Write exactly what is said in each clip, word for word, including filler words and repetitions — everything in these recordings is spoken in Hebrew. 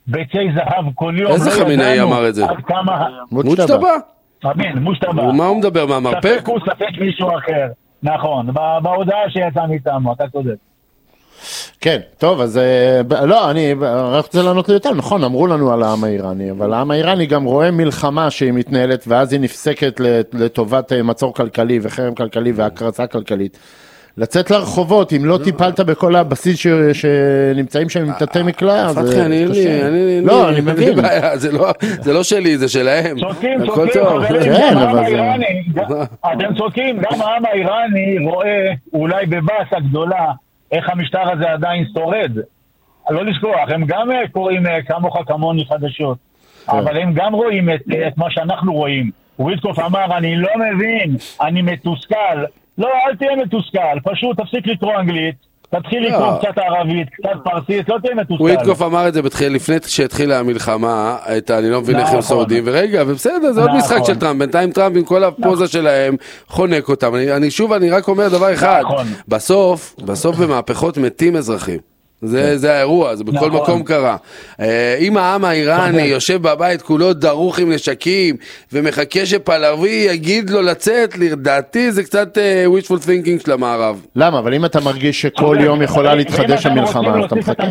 ביצי זהב כל יום. איזה חמינאי אמר את זה? מושטבא? אמין, מושטבא. ומה הוא מדבר, מה מרפק? ספק הוא ספק מישהו אחר. נכון, בהודעה שיצא מאיתנו, אתה צודק. כן, טוב, אז לא, אני רק רוצה לענות לי יותר, נכון, אמרו לנו על העם האיראני, אבל העם האיראני גם רואה מלחמה שהיא מתנהלת, ואז היא נפסקת לטובת מצור כלכלי וחרם כלכלי והקרצה כלכלית. לצאת לרחובות, אם לא טיפלת בכל הבסיס שנמצאים שם עם תתי מקלע, אז פתחי, אני לי, אני לי, לא, אני מבין. זה לא שלי, זה שלהם. צודקים, צודקים, חברים, גם העם האיראני, אתם צודקים, גם העם האיראני רואה אולי בבאס הגדולה, איך המשטר הזה עדיין שורד. לא לשכוח, הם גם קוראים כמוך כמוני חדשות, אבל הם גם רואים את, את מה שאנחנו רואים. וויטקוף אמר, אני לא מבין, אני מתוסכל. לא, אל תהיה מתוסכל, פשוט תפסיק לקרוא אנגלית, תתחיל לקרוא קצת ערבית, קצת פרסית, לא תהיה מתוסכל. וויטקוף אמר את זה לפני שהתחילה המלחמה, אני לא מבין איך הם שורדים, ורגע, ובסדר, זה עוד משחק של טראמפ, בינתיים טראמפ עם כל הפוזה שלהם חונק אותם. אני שוב, אני רק אומר דבר אחד, בסוף, בסוף במהפכות מתים אזרחים. זה, זה האירוע, זה בכל מקום קרה. אם העם האיראני יושב בבית כולו דרוך עם נשקים, ומחכה שפלווי יגיד לו לצאת, לדעתי זה קצת wishful thinking של המערב. למה? אבל אם אתה מרגיש שכל יום יכולה להתחדש המלחמה, אתה מחכה?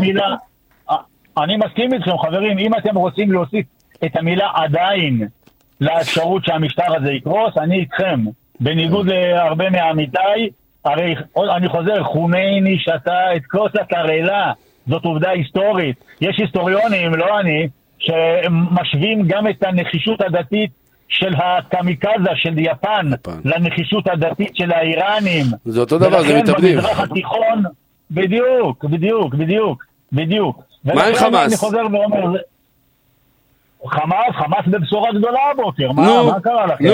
אני מסכים איתכם, חברים, אם אתם רוצים להוסיף את המילה עדיין לאפשרות שהמשטר הזה יקרוס, אני איתכם. בניגוד להרבה מעמיתיי, הרי אני חוזר, חומייני שתה את כוס התרעלה, זאת עובדה היסטורית. יש היסטוריונים, לא אני, שמשווים גם את הנחישות הדתית של הקמיקזה של יפן, יפן. לנחישות הדתית של האיראנים. זה אותו דבר, זה מתאבדים. במזרח התיכון, בדיוק, בדיוק, בדיוק, בדיוק. מה עם חמאס? אני חוזר ואומר, חמאס, חמאס בבשורה גדולה הבוקר, מה, מה קרה לכם?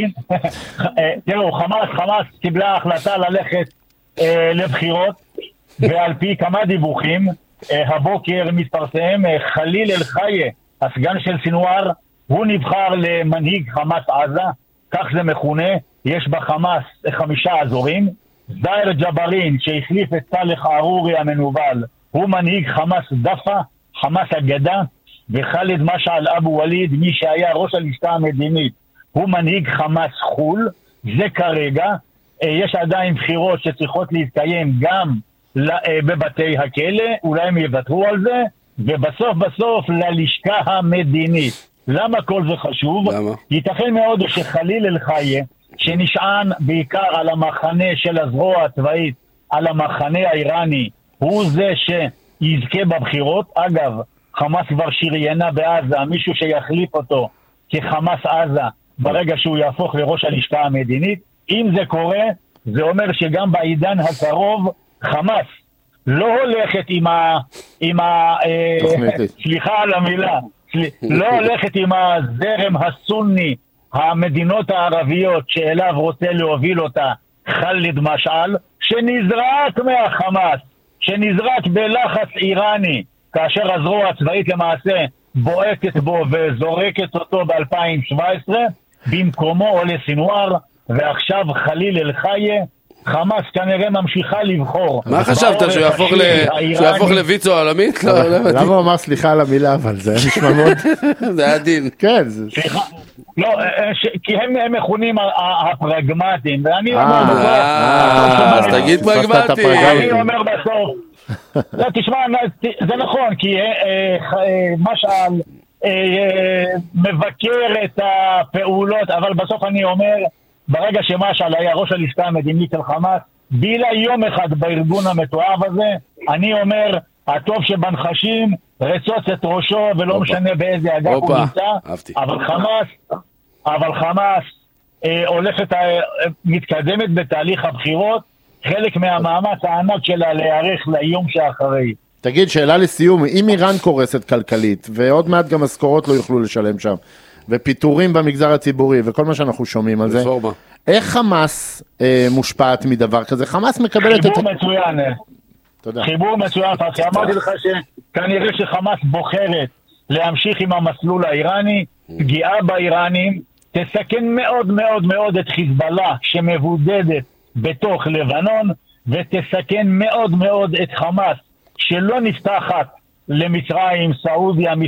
תראו, חמאס, חמאס קיבלה החלטה ללכת אה, לבחירות, ועל פי כמה דיווחים, אה, הבוקר מתפרסם, אה, חליל אל חיה, הסגן של סינואר, הוא נבחר למנהיג חמאס עזה, כך זה מכונה, יש בחמאס חמישה אזורים, זאיר ג'ברין, שהחליף את סאלח ארורי המנובל, הוא מנהיג חמאס דפה, חמאס הגדה, וחאלד משעל אבו וליד, מי שהיה ראש הלשכה המדינית, הוא מנהיג חמאס חול. זה כרגע, יש עדיין בחירות שצריכות להתקיים גם בבתי הכלא, אולי הם יוותרו על זה, ובסוף בסוף ללשכה המדינית. למה כל זה חשוב? למה? ייתכן מאוד שחליל אל חיה, שנשען בעיקר על המחנה של הזרוע הצבאית, על המחנה האיראני, הוא זה שיזכה בבחירות. אגב, חמאס כבר שריינה בעזה, מישהו שיחליף אותו כחמאס עזה ברגע שהוא יהפוך לראש הלשכה המדינית. אם זה קורה, זה אומר שגם בעידן הקרוב חמאס לא הולכת עם ה... עם ה אה, סליחה על המילה, סל, לא הולכת עם הזרם הסוני, המדינות הערביות שאליו רוצה להוביל אותה חאלד משעל, שנזרק מהחמאס, שנזרק בלחץ איראני, כאשר הזרוע הצבאית למעשה בועטת בו וזורקת אותו ב-אלפיים שבע עשרה, במקומו עולה סינואר, ועכשיו חליל אל חיה, חמאס כנראה ממשיכה לבחור. מה חשבת, שהוא יהפוך לויצו העולמית? למה הוא אמר סליחה על המילה, אבל זה היה נשמע מאוד... זה היה דין. כן. לא, כי הם מכונים הפרגמטיים, ואני אומר בסוף... אז תגיד פרגמטי. אני אומר בסוף... לא, תשמע, זה נכון, כי משעל מבקר את הפעולות, אבל בסוף אני אומר, ברגע שמשעל היה ראש הלשכה המדינית של חמאס, בילה יום אחד בארגון המתועב הזה, אני אומר, הטוב שבנחשים רצוץ את ראשו, ולא משנה באיזה אגף הוא נמצא, אבל חמאס, אבל חמאס הולכת, מתקדמת בתהליך הבחירות, חלק מהמאמץ הענק שלה להיערך ליום שאחרי. תגיד, שאלה לסיום, אם איראן קורסת כלכלית, ועוד מעט גם משכורות לא יוכלו לשלם שם, ופיטורים במגזר הציבורי, וכל מה שאנחנו שומעים על זה, איך חמאס אה, מושפעת מדבר כזה? חמאס מקבלת את... חיבור מצוין. תודה. חיבור מצוין, פרחי. אמרתי לך שכנראה שחמאס בוחרת להמשיך עם המסלול האיראני, פגיעה באיראנים, תסכן מאוד מאוד מאוד את חיזבאללה שמבודדת בתוך לבנון, ותסכן מאוד מאוד את חמאס שלא נפתחת למצרים, סעודיה,